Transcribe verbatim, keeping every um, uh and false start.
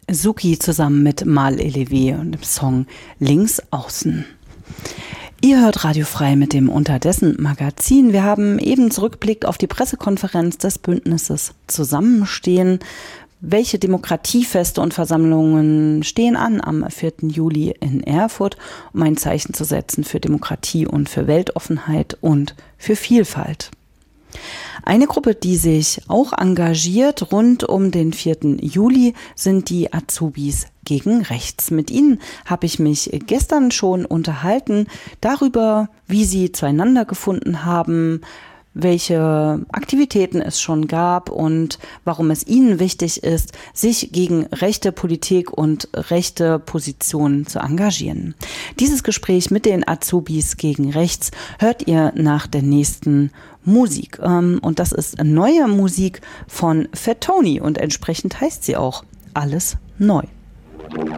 Suki zusammen mit Mal Elevé und dem Song Links außen. Ihr hört Radio Frei mit dem Unterdessen Magazin. Wir haben eben zurückgeblickt auf die Pressekonferenz des Bündnisses Zusammenstehen. Welche Demokratiefeste und Versammlungen stehen an am vierten Juli in Erfurt, um ein Zeichen zu setzen für Demokratie und für Weltoffenheit und für Vielfalt? Eine Gruppe, die sich auch engagiert rund um den vierten Juli, sind die Azubis gegen Rechts. Mit ihnen habe ich mich gestern schon unterhalten darüber, wie sie zueinander gefunden haben, welche Aktivitäten es schon gab und warum es ihnen wichtig ist, sich gegen rechte Politik und rechte Positionen zu engagieren. Dieses Gespräch mit den Azubis gegen Rechts hört ihr nach der nächsten Musik. Und das ist neue Musik von Fat Tony und entsprechend heißt sie auch Alles neu.